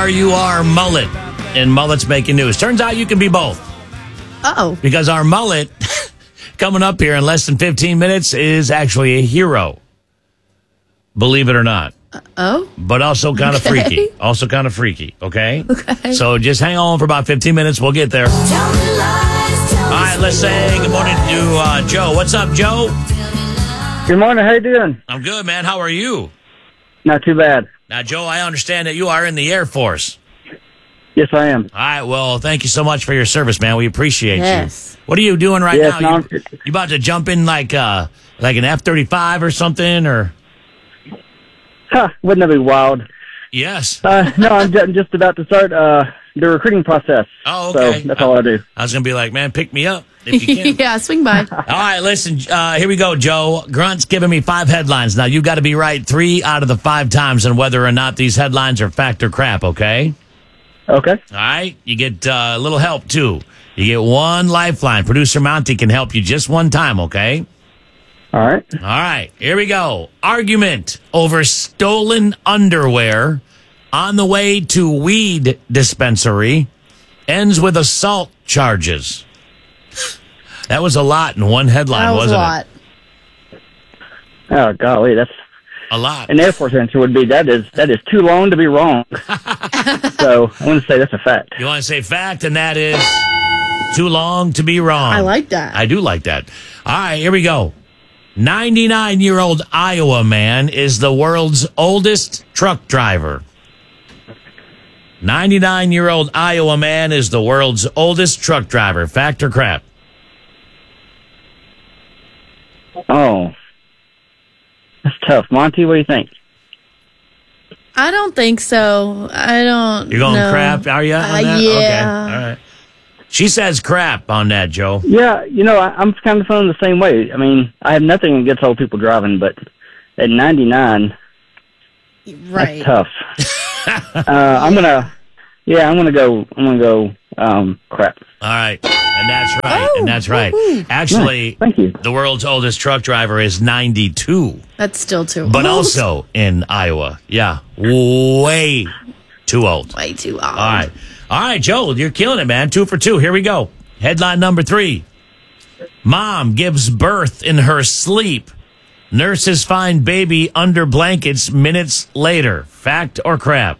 are you our mullet in Mullet's Making News? Turns out you can be both. Uh-oh. Because our mullet coming up here in less than 15 minutes is actually a hero. Believe it or not. Oh? But also kind of freaky. Also kind of freaky, okay? Okay. So just hang on for about 15 minutes. We'll get there. All right, let's say good morning to Joe. What's up, Joe? Good morning. How you doing? I'm good, man. How are you? Not too bad. Now, Joe, I understand that you are in the Air Force. Yes, I am. All right, well, thank you so much for your service, man. We appreciate Yes. you. What are you doing right Yes, now? no, You about to jump in like an F-35 or something, or? Wouldn't that be wild? Yes. No, I'm just about to start the recruiting process. Oh, okay. So that's all I do. I was going to be like, man, pick me up if you can. Yeah, swing by. All right, listen, here we go, Joe. Grunt's giving me 5 headlines. Now, you've got to be right 3 out of the 5 times on whether or not these headlines are fact or crap, okay? Okay. All right? You get a little help, too. You get 1 lifeline. Producer Monty can help you just 1 time, okay? All right. All right, here we go. Argument over stolen underwear on the way to weed dispensary ends with assault charges. That was a lot in one headline, That was wasn't a lot. Oh, golly, that's it? A lot. an Air Force answer would be that is too long to be wrong. So I want to say that's a fact. You want to say fact, and that is too long to be wrong. I like that. I do like that. All right, here we go. 99-year-old Iowa man is the world's oldest truck driver. 99-year-old Iowa man is the world's oldest truck driver. Fact or crap? Oh, that's tough. Monty, what do you think? I don't think so. I don't You're going know. crap, are you? On that? Yeah. Okay, all right. She says crap on that, Joe. Yeah, I'm kind of feeling the same way. I mean, I have nothing against old people driving, but at 99, Right. that's tough. I'm gonna go crap. All right. And that's right. Oh, and that's right. woohoo. Actually, Nice. Thank you. the world's oldest truck driver is 92, That's still too but old. also in Iowa. Yeah. Way too old. Way too old. All right. All right, Joe, you're killing it, man. 2 for 2. Here we go. Headline number 3. Mom gives birth in her sleep. Nurses find baby under blankets minutes later. Fact or crap?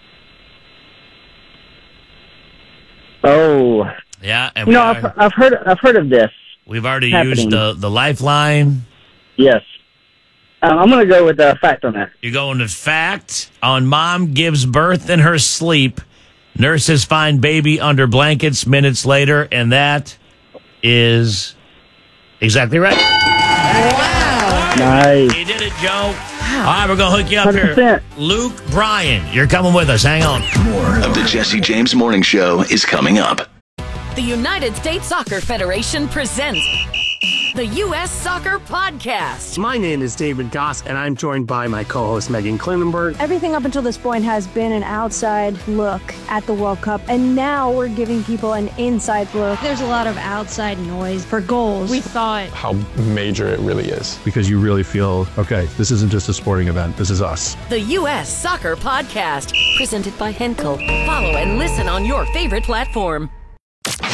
Oh, Yeah, and I've heard of this. we've already happening. used the lifeline. Yes. I'm going to go with fact on that. You're going to fact on mom gives birth in her sleep. Nurses find baby under blankets minutes later, and that is exactly right. Wow. Nice. You did it, Joe. All right, we're going to hook you up here. 100%. Luke Bryan, you're coming with us. Hang on. More of the Jesse James Morning Show is coming up. The United States Soccer Federation presents the U.S. Soccer Podcast. My name is David Goss, and I'm joined by my co-host Megan Klinenberg. Everything up until this point has been an outside look at the World Cup, and now we're giving people an inside look. There's a lot of outside noise for goals. We thought how major it really is. Because you really feel, okay, this isn't just a sporting event, this is us. The U.S. Soccer Podcast, presented by Henkel. Follow and listen on your favorite platform.